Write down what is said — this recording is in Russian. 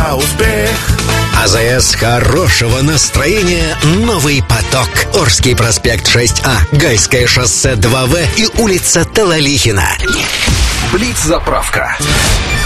за успех. АЗС хорошего настроения «Новый поток». Орский проспект 6А, Гайское шоссе 2В и улица Талалихина. Блиц-заправка.